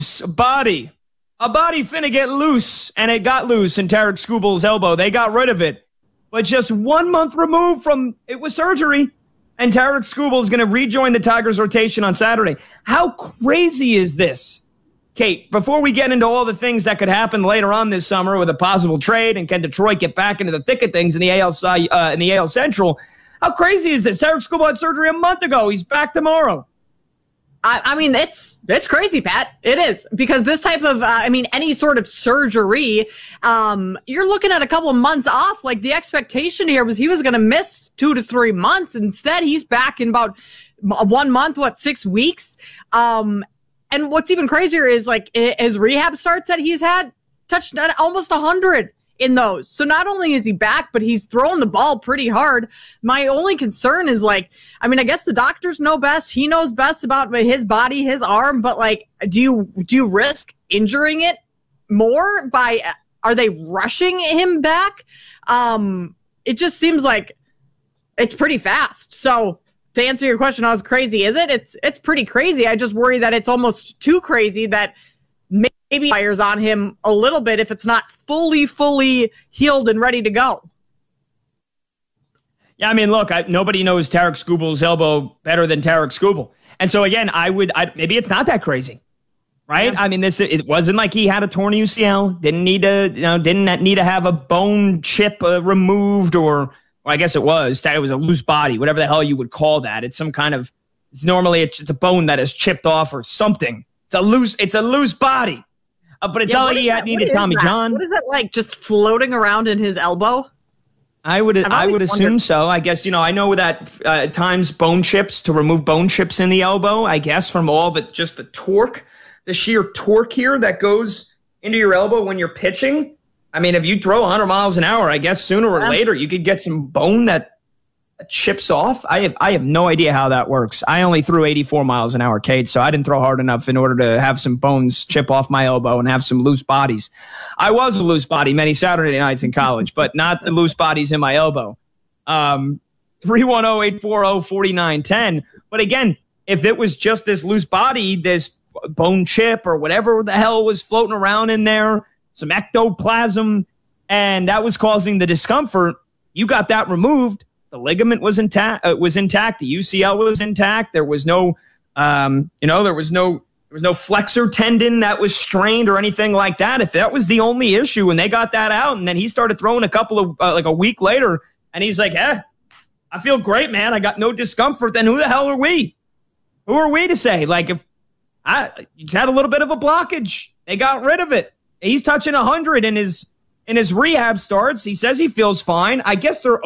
body. A body finna get loose, and it got loose in Tarik Skubal's elbow. They got rid of it. But just 1 month removed from it was surgery, and Tarik Skubal is going to rejoin the Tigers rotation on Saturday. How crazy is this? Kate, before we get into all the things that could happen later on this summer with a possible trade and can Detroit get back into the thick of things in the AL Central, how crazy is this? Tarik Skubal had surgery a month ago. He's back tomorrow. I mean, it's crazy, Pat. It is, because this type of, any sort of surgery, you're looking at a couple of months off. Like, the expectation here was he was going to miss 2 to 3 months. Instead, he's back in about 1 month, 6 weeks. And what's even crazier is, like, his rehab starts that he's had touched almost 100 in those. So not only is he back, but he's throwing the ball pretty hard. My only concern is, like, I guess the doctors know best. He knows best about his body, his arm, but, like, do you risk injuring it more are they rushing him back? It just seems like it's pretty fast. So to answer your question, how crazy is it? It's pretty crazy. I just worry that it's almost too crazy that maybe fires on him a little bit if it's not fully healed and ready to go. Yeah, I mean, look, nobody knows Tarik Skubal's elbow better than Tarik Skubal. And so, again, maybe it's not that crazy, right? Yeah. I mean, it wasn't like he had a torn UCL, didn't need to have a bone chip removed, or I guess it was a loose body, whatever the hell you would call that. It's normally it's a bone that is chipped off or something. It's a loose body. But it's not like he needed Tommy John. What is that like, just floating around in his elbow? I would assume so. I guess, I know that at times bone chips, to remove bone chips in the elbow, I guess, from all just the torque, the sheer torque here that goes into your elbow when you're pitching. I mean, if you throw 100 miles an hour, I guess sooner or later you could get some bone that chips off. I have no idea how that works. I only threw 84 miles an hour, Kate, so I didn't throw hard enough in order to have some bones chip off my elbow and have some loose bodies. I was a loose body many Saturday nights in college, but not the loose bodies in my elbow. 310-840-4910. But again, if it was just this loose body, this bone chip or whatever the hell was floating around in there, some ectoplasm, and that was causing the discomfort, you got that removed. The ligament was intact. The UCL was intact. There was no, there was no flexor tendon that was strained or anything like that. If that was the only issue, and they got that out, and then he started throwing a couple of a week later, and he's like, I feel great, man. I got no discomfort. Then who the hell are we? Who are we to say? Like, if he's had a little bit of a blockage, they got rid of it. He's touching 100 in his rehab starts. He says he feels fine. I guess there's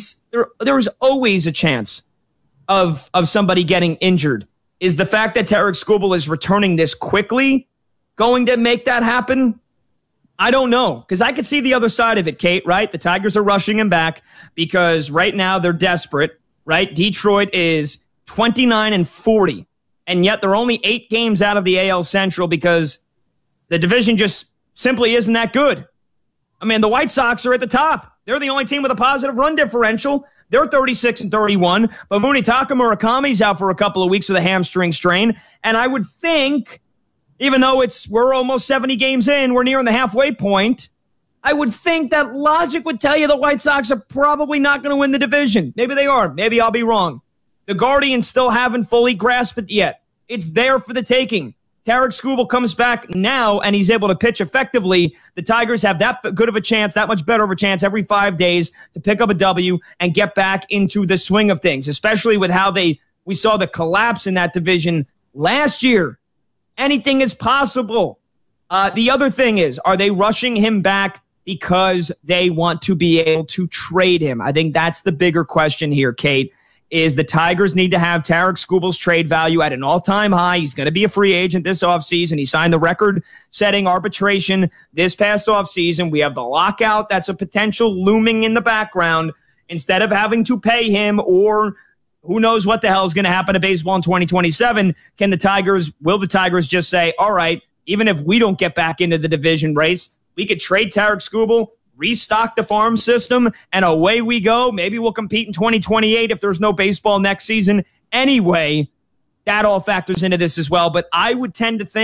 always a chance of somebody getting injured. Is the fact that Tarik Skubal is returning this quickly going to make that happen? I don't know, because I could see the other side of it, Kate, right? The Tigers are rushing him back because right now they're desperate, right? Detroit is 29-40, and yet they're only 8 games out of the AL Central because the division just simply isn't that good. I mean, the White Sox are at the top. They're the only team with a positive run differential. They're 36-31, but Munetaka Murakami's out for a couple of weeks with a hamstring strain. And I would think, even though we're almost 70 games in, we're nearing the halfway point, I would think that logic would tell you the White Sox are probably not going to win the division. Maybe they are. Maybe I'll be wrong. The Guardians still haven't fully grasped it yet. It's there for the taking. Tarik Skubal comes back now, and he's able to pitch effectively. The Tigers have that good of a chance, that much better of a chance every 5 days to pick up a W and get back into the swing of things, especially with how we saw the collapse in that division last year. Anything is possible. The other thing is, are they rushing him back because they want to be able to trade him? I think that's the bigger question here, Kate. Is the Tigers need to have Tarik Skubal's trade value at an all-time high. He's going to be a free agent this offseason. He signed the record-setting arbitration this past offseason. We have the lockout that's a potential looming in the background. Instead of having to pay him, or who knows what the hell is going to happen to baseball in 2027, will the Tigers just say, all right, even if we don't get back into the division race, we could trade Tarik Skubal, restock the farm system, and away we go. Maybe we'll compete in 2028 if there's no baseball next season. Anyway, that all factors into this as well. But I would tend to think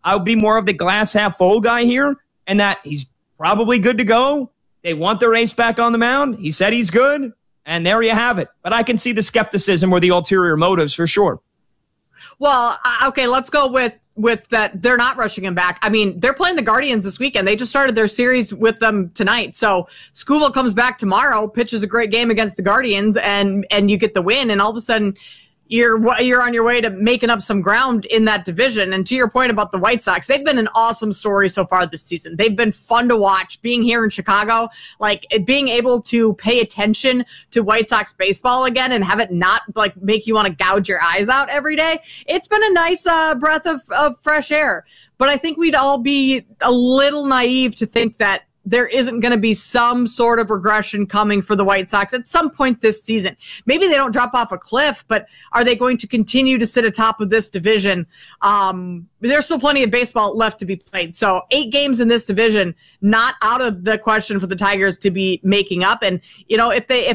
I'll be more of the glass half full guy here, and that he's probably good to go. They want their ace back on the mound. He said he's good, and there you have it. But I can see the skepticism or the ulterior motives for sure. Well, okay, let's go with that. They're not rushing him back. I mean, they're playing the Guardians this weekend. They just started their series with them tonight. So Skubal comes back tomorrow, pitches a great game against the Guardians, and you get the win. And all of a sudden, you're on your way to making up some ground in that division. And to your point about the White Sox, they've been an awesome story so far this season. They've been fun to watch. Being here in Chicago, like being able to pay attention to White Sox baseball again and have it not like make you want to gouge your eyes out every day. It's been a nice breath of fresh air. But I think we'd all be a little naive to think that there isn't going to be some sort of regression coming for the White Sox at some point this season. Maybe they don't drop off a cliff, but are they going to continue to sit atop of this division? There's still plenty of baseball left to be played. So 8 games in this division, not out of the question for the Tigers to be making up. And, you know, if they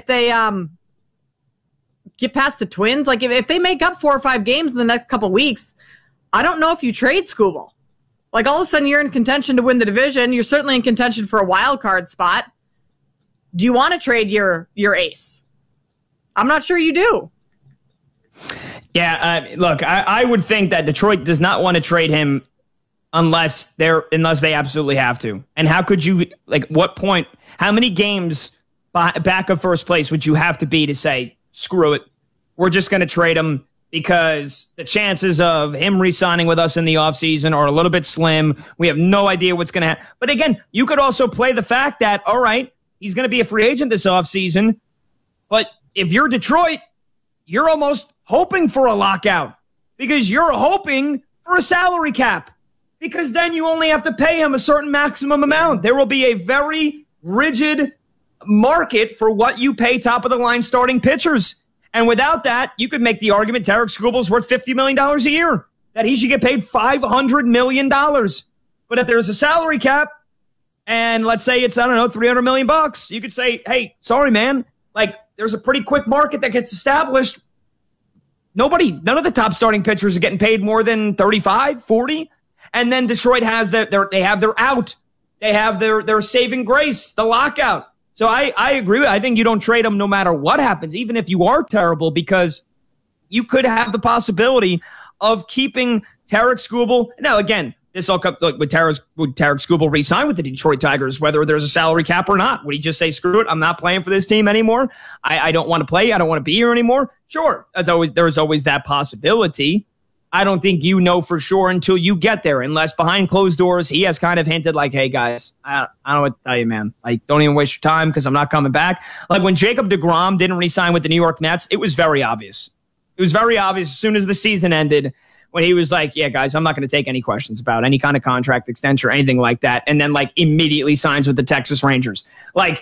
get past the Twins, like if they make up 4 or 5 games in the next couple weeks, I don't know if you trade Skubal. Like all of a sudden you're in contention to win the division. You're certainly in contention for a wild card spot. Do you want to trade your ace? I'm not sure you do. Yeah, look, I would think that Detroit does not want to trade him unless they absolutely have to. And how could you, like, what point, how many games back of first place would you have to be to say, screw it, we're just going to trade him? Because the chances of him re-signing with us in the offseason are a little bit slim. We have no idea what's going to happen. But again, you could also play the fact that, all right, he's going to be a free agent this offseason. But if you're Detroit, you're almost hoping for a lockout because you're hoping for a salary cap because then you only have to pay him a certain maximum amount. There will be a very rigid market for what you pay top-of-the-line starting pitchers. And without that, you could make the argument Tarik Skubal's worth $50 million a year, that he should get paid $500 million. But if there's a salary cap, and let's say it's, I don't know, $300 million, you could say, hey, sorry, man, like there's a pretty quick market that gets established. None of the top starting pitchers are getting paid more than 35, 40. And then Detroit has they have their out. They have their saving grace, the lockout. So I agree with. I think you don't trade them no matter what happens, even if you are terrible, because you could have the possibility of keeping Tarik Skubal. Now, again, this all comes would Tarik Skubal re-sign with the Detroit Tigers, whether there's a salary cap or not? Would he just say, screw it, I'm not playing for this team anymore? I don't want to play. I don't want to be here anymore. Sure, there's always that possibility. I don't think you know for sure until you get there, unless behind closed doors, he has kind of hinted like, hey, guys, I don't know what to tell you, man. Like, don't even waste your time because I'm not coming back. Like when Jacob deGrom didn't re-sign with the New York Mets, it was very obvious. It was very obvious as soon as the season ended when he was like, yeah, guys, I'm not going to take any questions about any kind of contract extension or anything like that. And then like immediately signs with the Texas Rangers. Like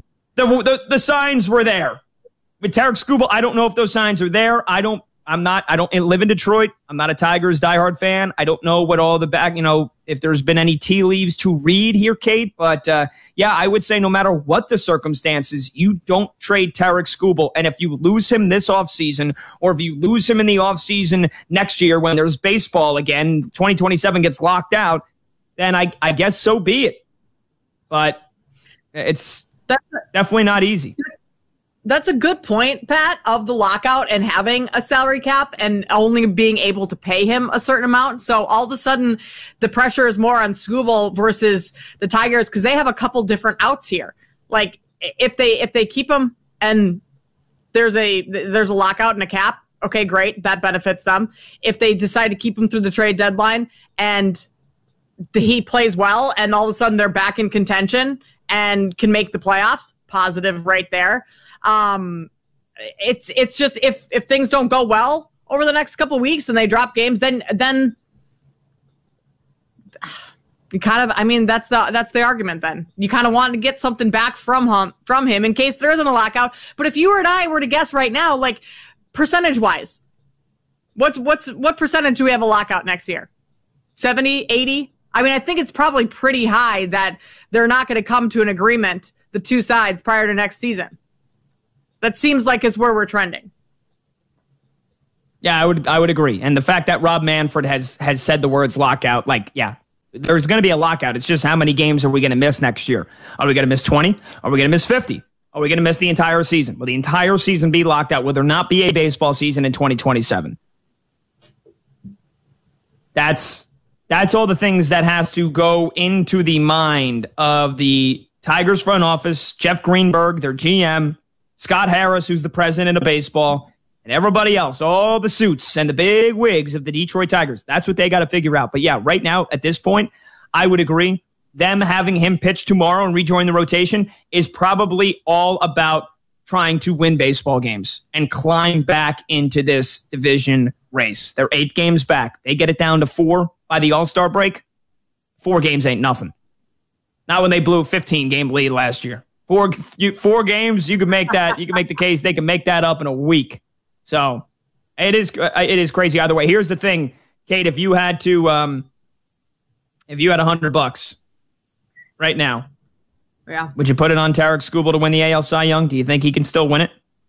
the signs were there. With Tarik Skubal, I don't know if those signs are there. I don't live in Detroit. I'm not a Tigers diehard fan. I don't know what all the if there's been any tea leaves to read here, Kate. But yeah, I would say no matter what the circumstances, you don't trade Tarik Skubal. And if you lose him this offseason, or if you lose him in the offseason next year when there's baseball again, 2027 gets locked out, then I guess so be it. But it's definitely not easy. That's a good point, Pat, of the lockout and having a salary cap and only being able to pay him a certain amount. So all of a sudden, the pressure is more on Skubal versus the Tigers because they have a couple different outs here. Like if they keep him and there's a lockout and a cap, okay, great, that benefits them. If they decide to keep him through the trade deadline and he plays well and all of a sudden they're back in contention and can make the playoffs, positive right there. It's just if things don't go well over the next couple of weeks and they drop games, then you kind of, I mean, that's the argument. Then you kind of want to get something back from him in case there isn't a lockout. But if you or I were to guess right now, like percentage wise, what percentage do we have a lockout next year? 70, 80? I mean, I think it's probably pretty high that they're not going to come to an agreement, the two sides, prior to next season. That seems like it's where we're trending. Yeah, I would agree. And the fact that Rob Manfred has said the words lockout, like, yeah, there's going to be a lockout. It's just how many games are we going to miss next year? Are we going to miss 20? Are we going to miss 50? Are we going to miss the entire season? Will the entire season be locked out? Will there not be a baseball season in 2027? That's all the things that has to go into the mind of the Tigers front office, Jeff Greenberg, their GM, Scott Harris, who's the president of baseball, and everybody else, all the suits and the big wigs of the Detroit Tigers. That's what they got to figure out. But yeah, right now, at this point, I would agree. Them having him pitch tomorrow and rejoin the rotation is probably all about trying to win baseball games and climb back into this division race. They're 8 games back. They get it down to 4 by the All-Star break. 4 games ain't nothing. Not when they blew a 15-game lead last year. 4 games, you can make that. You can make the case they can make that up in a week. So it is crazy either way. Here's the thing, Kate. If you had $100 right now, yeah, would you put it on Tarek Skubal to win the AL Cy Young? Do you think he can still win it?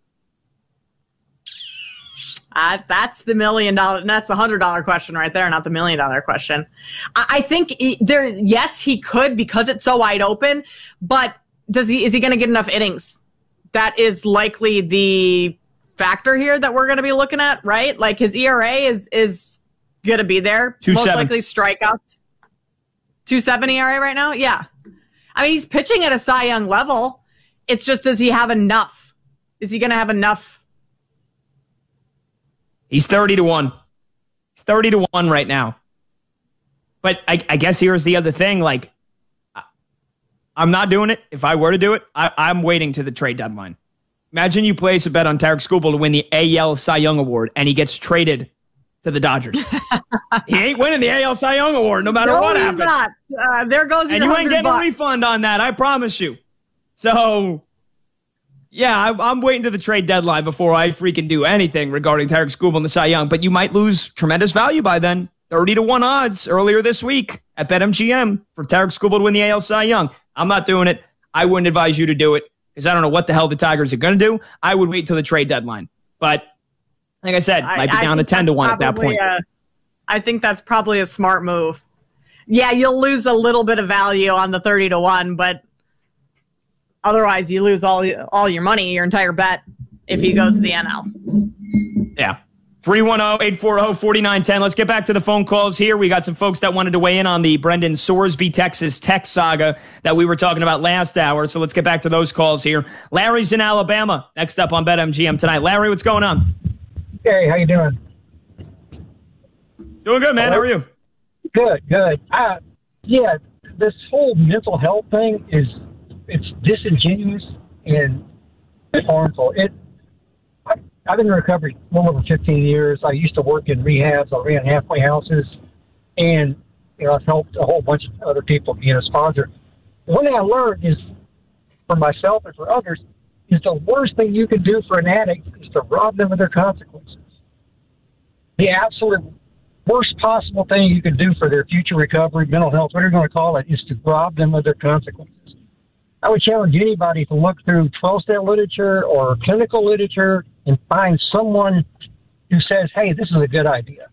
That's the $1 million. That's the $100 question right there, not the $1 million question. I think yes, he could because it's so wide open. But is he going to get enough innings? That is likely the factor here that we're going to be looking at, right? Like his ERA is going to be there. 2.7. Most likely strikeouts. 2.7 ERA right now. Yeah, I mean he's pitching at a Cy Young level. It's just, does he have enough? Is he going to have enough? He's 30-1. He's 30-1 right now. But I guess here's the other thing. Like, I'm not doing it. If I were to do it, I'm waiting to the trade deadline. Imagine you place a bet on Tarek Skubal to win the AL Cy Young Award, and he gets traded to the Dodgers. He ain't winning the AL Cy Young Award no matter what happens. Not. There goes your $100. And you ain't getting a refund on that, I promise you. So, yeah, I'm waiting to the trade deadline before I freaking do anything regarding Tarek Skubal and the Cy Young. But you might lose tremendous value by then. 30-1 odds earlier this week at BetMGM for Tarek Skubal to win the AL Cy Young. I'm not doing it. I wouldn't advise you to do it because I don't know what the hell the Tigers are going to do. I would wait till the trade deadline. But like I said, might be down to 10-1 at that point. I think that's probably a smart move. Yeah, you'll lose a little bit of value on the 30-1, but otherwise you lose all your money, your entire bet, if he goes to the NL. Yeah. 310-840-4910. Let's get back to the phone calls here. We got some folks that wanted to weigh in on the Brendan Sorsby, Texas Tech saga that we were talking about last hour. So let's get back to those calls here. Larry's in Alabama. Next up on BetMGM tonight. Larry, what's going on? Hey, how you doing? Doing good, man. How are you? Good. Yeah, this whole mental health thing it's disingenuous and harmful. I've been in recovery a little over 15 years. I used to work in rehabs. I ran halfway houses, and I've helped a whole bunch of other people being a sponsor. One thing I learned is, for myself and for others, is the worst thing you can do for an addict is to rob them of their consequences. The absolute worst possible thing you can do for their future recovery, mental health, whatever you want to call it, is to rob them of their consequences. I would challenge anybody to look through 12-step literature or clinical literature and find someone who says, hey, this is a good idea.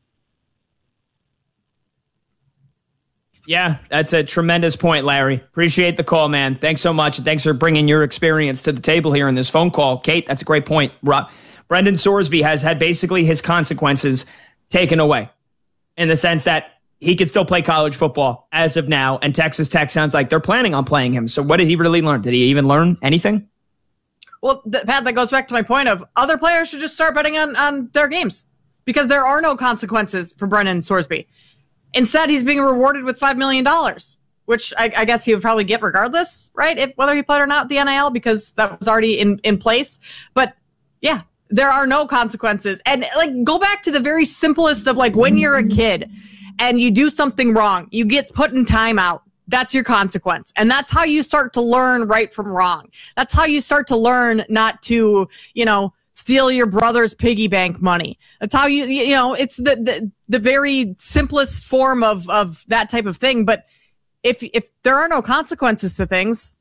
Yeah, that's a tremendous point, Larry. Appreciate the call, man. Thanks so much. And thanks for bringing your experience to the table here in this phone call. Kate, that's a great point. Brendan Sorsby has had basically his consequences taken away in the sense that he could still play college football as of now, and Texas Tech sounds like they're planning on playing him. So what did he really learn? Did he even learn anything? Well, Pat, that goes back to my point of other players should just start betting on their games because there are no consequences for Brendan Sorsby. Instead, he's being rewarded with $5 million, which I guess he would probably get regardless, right? Whether he played or not, the NIL, because that was already in place. But yeah, there are no consequences. And go back to the very simplest of when you're a kid and you do something wrong, you get put in timeout. That's your consequence. And that's how you start to learn right from wrong. That's how you start to learn not to, steal your brother's piggy bank money. That's how it's the very simplest form of that type of thing. But if there are no consequences to things,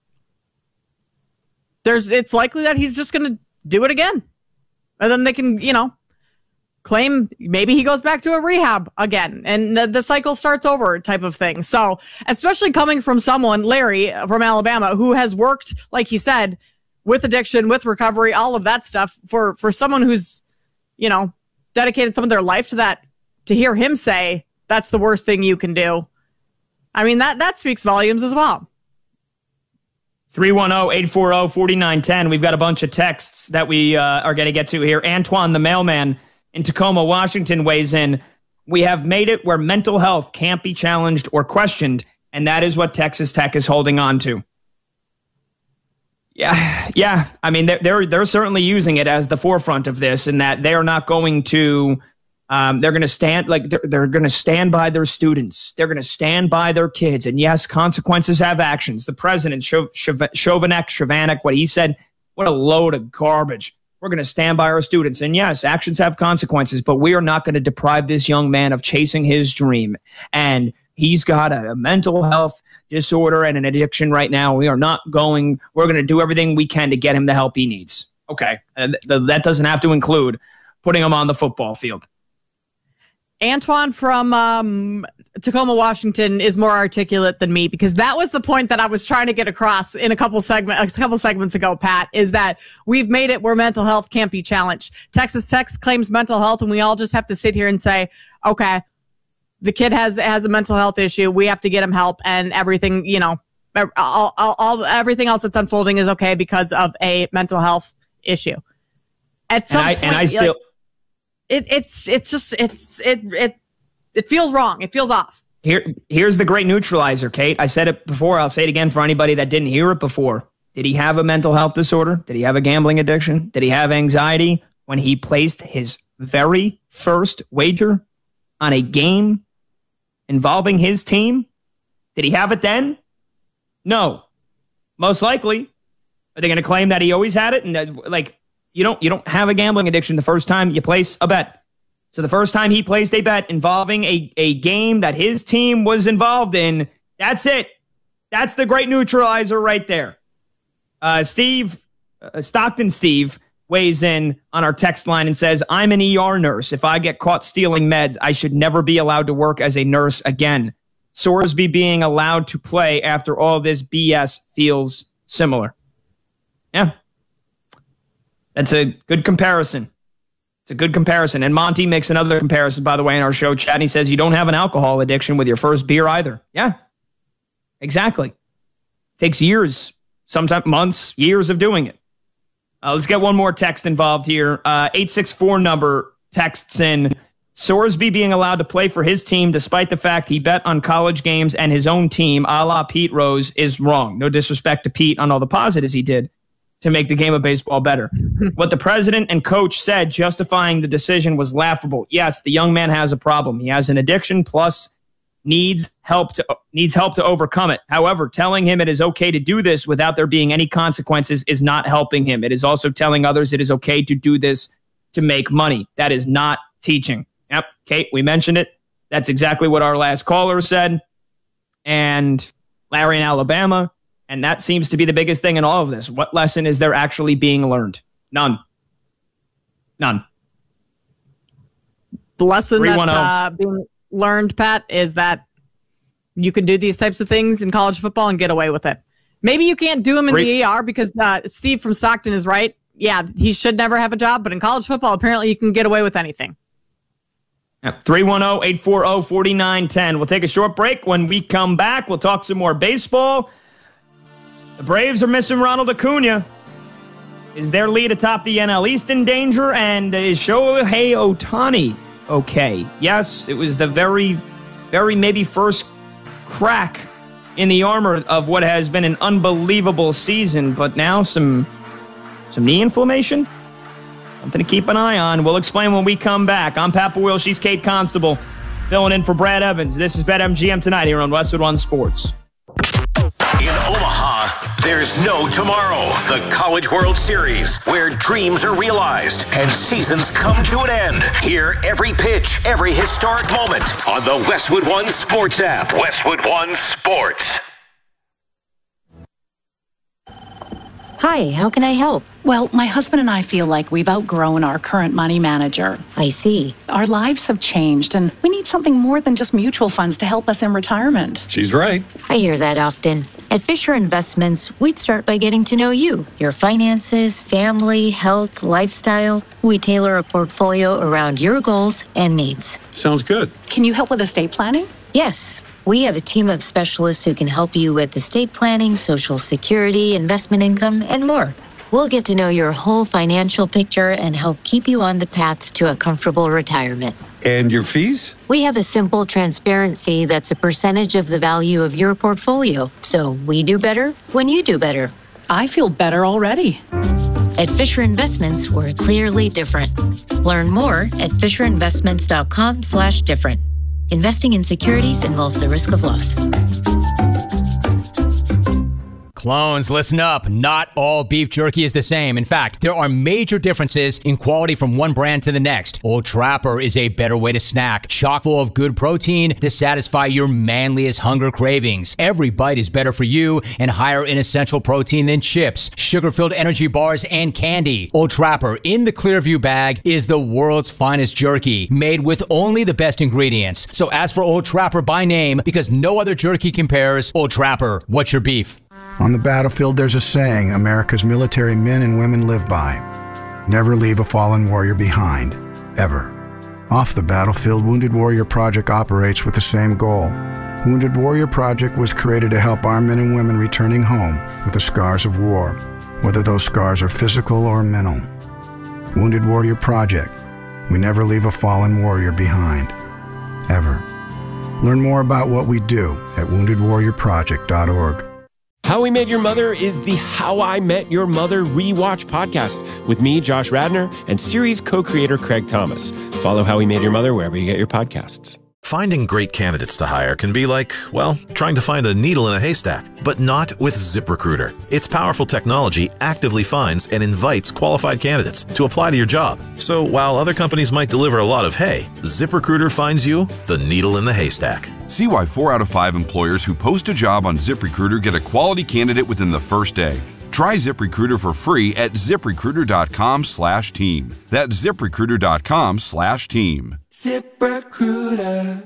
it's likely that he's just going to do it again. And then they can, claim maybe he goes back to a rehab again and the cycle starts over type of thing. So especially coming from someone, Larry from Alabama, who has worked, like he said, with addiction, with recovery, all of that stuff for someone who's, dedicated some of their life to that, to hear him say that's the worst thing you can do. I mean, that speaks volumes as well. 310-840-4910. We've got a bunch of texts that we are going to get to here. Antoine, the mailman in Tacoma, Washington, weighs in. We have made it where mental health can't be challenged or questioned, and that is what Texas Tech is holding on to. Yeah. I mean, they're certainly using it as the forefront of this, in that they are not going to. They're going to stand they're going to stand by their students. They're going to stand by their kids. And yes, consequences have actions. The president, Chovanec, what he said, what a load of garbage. We're going to stand by our students. And yes, actions have consequences, but we are not going to deprive this young man of chasing his dream. And he's got a mental health disorder and an addiction right now. We're going to do everything we can to get him the help he needs. Okay. And that doesn't have to include putting him on the football field. Antoine from Tacoma, Washington is more articulate than me, because that was the point that I was trying to get across in a couple segments ago, Pat, is that we've made it where mental health can't be challenged. Texas Tech claims mental health, and we all just have to sit here and say, okay, the kid has a mental health issue. We have to get him help, and everything, everything else that's unfolding is okay because of a mental health issue. At some point, it feels wrong. It feels off. Here's the great neutralizer, Kate. I said it before. I'll say it again for anybody that didn't hear it before. Did he have a mental health disorder? Did he have a gambling addiction? Did he have anxiety when he placed his very first wager on a game involving his team? Did he have it then? No. Most likely. Are they going to claim that he always had it? And you don't have a gambling addiction the first time you place a bet. So the first time he placed a bet involving a game that his team was involved in, that's it. That's the great neutralizer right there. Stockton Steve weighs in on our text line and says, I'm an ER nurse. If I get caught stealing meds, I should never be allowed to work as a nurse again. Sorsby being allowed to play after all this BS feels similar. Yeah. That's a good comparison. It's a good comparison. And Monty makes another comparison, by the way, in our show chat. And he says, you don't have an alcohol addiction with your first beer either. Yeah, exactly. Takes years, sometimes months, years of doing it. Let's get one more text involved here. 864 number texts in, Sorsby being allowed to play for his team despite the fact he bet on college games and his own team, a la Pete Rose, is wrong. No disrespect to Pete on all the positives he did to make the game of baseball better. What the president and coach said justifying the decision was laughable. Yes, the young man has a problem. He has an addiction, plus needs help to overcome it. However, telling him it is okay to do this without there being any consequences is not helping him. It is also telling others it is okay to do this to make money. That is not teaching. Yep, Kate, we mentioned it. That's exactly what our last caller said. And Larry in Alabama. And that seems to be the biggest thing in all of this. What lesson is there actually being learned? None. The lesson that's being learned, Pat, is that you can do these types of things in college football and get away with it. Maybe you can't do them in the ER because Steve from Stockton is right. Yeah, he should never have a job. But in college football, apparently you can get away with anything. 310-840-4910. We'll take a short break. When we come back, we'll talk some more baseball. The Braves are missing Ronald Acuna. Is their lead atop the NL East in danger? And is Shohei Ohtani okay? Yes, it was the very, very maybe first crack in the armor of what has been an unbelievable season. But now some knee inflammation? Something to keep an eye on. We'll explain when we come back. I'm Pat Boyle. She's Kate Constable. Filling in for Brad Evans. This is BetMGM tonight here on Westwood One Sports. In Omaha, there's no tomorrow. The College World Series, where dreams are realized and seasons come to an end. Hear every pitch, every historic moment on the Westwood One Sports app. Westwood One Sports. Hi, how can I help? Well, my husband and I feel like we've outgrown our current money manager. I see. Our lives have changed, and we need something more than just mutual funds to help us in retirement. She's right. I hear that often. At Fisher Investments, we'd start by getting to know you, your finances, family, health, lifestyle. We tailor a portfolio around your goals and needs. Sounds good. Can you help with estate planning? Yes, we have a team of specialists who can help you with estate planning, Social Security, investment income, and more. We'll get to know your whole financial picture and help keep you on the path to a comfortable retirement. And your fees? We have a simple, transparent fee that's a percentage of the value of your portfolio. So we do better when you do better. I feel better already. At Fisher Investments, we're clearly different. Learn more at FisherInvestments.com/different. Investing in securities involves the risk of loss. Clones, listen up. Not all beef jerky is the same. In fact, there are major differences in quality from one brand to the next. Old Trapper is a better way to snack, chock full of good protein to satisfy your manliest hunger cravings. Every bite is better for you and higher in essential protein than chips, sugar-filled energy bars, and candy. Old Trapper in the Clearview bag is the world's finest jerky, made with only the best ingredients. So ask for Old Trapper by name because no other jerky compares. Old Trapper, what's your beef? On the battlefield, there's a saying America's military men and women live by. Never leave a fallen warrior behind, ever. Off the battlefield, Wounded Warrior Project operates with the same goal. Wounded Warrior Project was created to help our men and women returning home with the scars of war, whether those scars are physical or mental. Wounded Warrior Project. We never leave a fallen warrior behind, ever. Learn more about what we do at woundedwarriorproject.org. How We Met Your Mother is the How I Met Your Mother Rewatch podcast with me, Josh Radnor, and series co-creator Craig Thomas. Follow How We Met Your Mother wherever you get your podcasts. Finding great candidates to hire can be like, well, trying to find a needle in a haystack, but not with ZipRecruiter. Its powerful technology actively finds and invites qualified candidates to apply to your job. So while other companies might deliver a lot of hay, ZipRecruiter finds you the needle in the haystack. See why 4 out of 5 employers who post a job on ZipRecruiter get a quality candidate within the first day. Try ZipRecruiter for free at ZipRecruiter.com/team. That's ZipRecruiter.com/team. ZipRecruiter.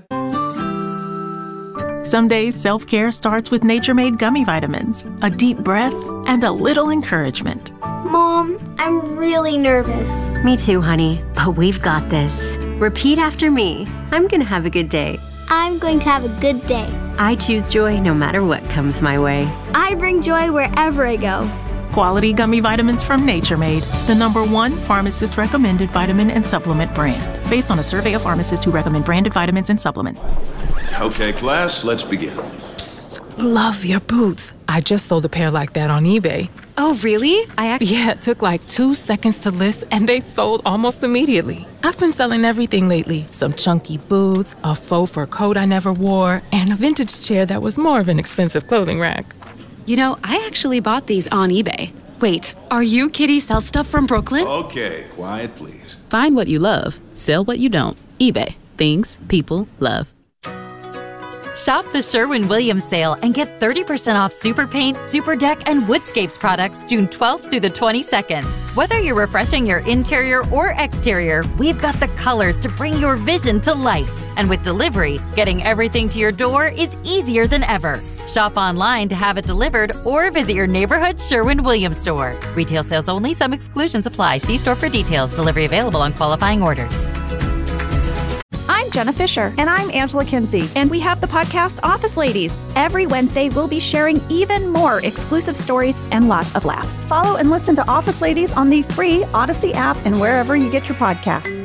Some days self-care starts with Nature-Made gummy vitamins, a deep breath, and a little encouragement. Mom, I'm really nervous. Me too, honey, but we've got this. Repeat after me. I'm gonna have a good day. I'm going to have a good day. I choose joy no matter what comes my way. I bring joy wherever I go. Quality gummy vitamins from Nature Made, the #1 pharmacist-recommended vitamin and supplement brand, based on a survey of pharmacists who recommend branded vitamins and supplements. Okay, class, let's begin. Psst, love your boots. I just sold a pair like that on eBay. Oh, really? Yeah, it took like 2 seconds to list, and they sold almost immediately. I've been selling everything lately. Some chunky boots, a faux fur coat I never wore, and a vintage chair that was more of an expensive clothing rack. You know, I actually bought these on eBay. Wait, are you Kitty Sell Stuff from Brooklyn? Okay, quiet please. Find what you love, sell what you don't. eBay. Things people love. Shop the Sherwin-Williams sale and get 30% off Super Paint, Super Deck, and Woodscapes products June 12th through the 22nd. Whether you're refreshing your interior or exterior, we've got the colors to bring your vision to life. And with delivery, getting everything to your door is easier than ever. Shop online to have it delivered or visit your neighborhood Sherwin-Williams store. Retail sales only. Some exclusions apply. See store for details. Delivery available on qualifying orders. I'm Jenna Fisher. And I'm Angela Kinsey. And we have the podcast Office Ladies. Every Wednesday, we'll be sharing even more exclusive stories and lots of laughs. Follow and listen to Office Ladies on the free Odyssey app and wherever you get your podcasts.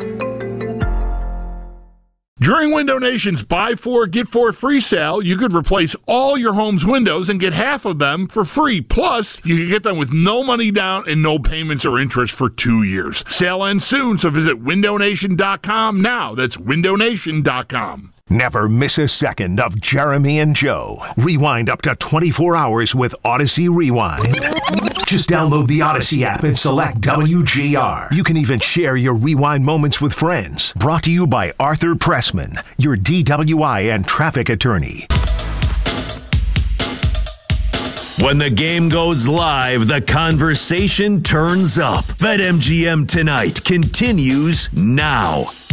During Window Nation's Buy 4, Get 4 free sale, you could replace all your home's windows and get half of them for free. Plus, you can get them with no money down and no payments or interest for 2 years. Sale ends soon, so visit windownation.com now. That's windownation.com. Never miss a second of Jeremy and Joe. Rewind up to 24 hours with Odyssey Rewind. Just download the Odyssey app and select WGR. You can even share your rewind moments with friends. Brought to you by Arthur Pressman, your DWI and traffic attorney. When the game goes live, the conversation turns up. BetMGM Tonight continues now.